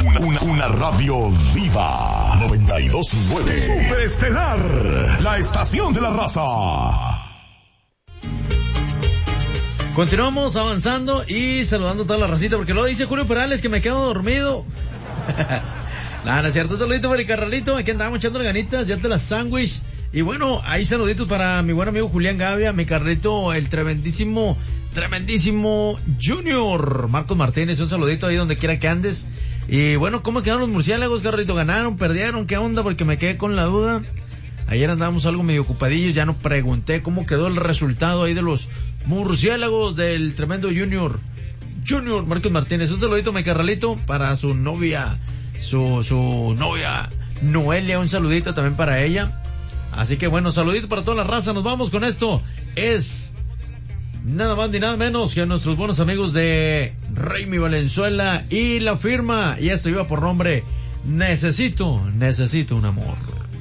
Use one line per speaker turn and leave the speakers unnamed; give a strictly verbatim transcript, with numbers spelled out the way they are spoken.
Una, una, una radio viva. noventa y dos punto nueve. Superestelar, la estación de la raza.
Continuamos avanzando y saludando a toda la racita, porque luego dice Julio Perales que me quedo dormido. Nada, no es cierto. Un saludito para el carnalito, aquí andamos echando ganitas, ya te las sándwich. Y bueno, ahí saluditos para mi buen amigo Julián Gavia, mi carrito, el tremendísimo, tremendísimo Junior Marcos Martínez, un saludito ahí donde quiera que andes. Y bueno, ¿cómo quedaron los murciélagos, carrito? ¿Ganaron? ¿Perdieron? ¿Qué onda? Porque me quedé con la duda. Ayer andábamos algo medio ocupadillos, ya no pregunté cómo quedó el resultado ahí de los murciélagos del tremendo Junior. Junior Marcos Martínez, un saludito, mi carnalito, para su novia, su, su novia Noelia, un saludito también para ella. Así que bueno, saludito para toda la raza, nos vamos con esto. Es nada más ni nada menos que nuestros buenos amigos de Raimi Valenzuela y La Firma. Y esto iba por nombre Necesito, Necesito un Amor.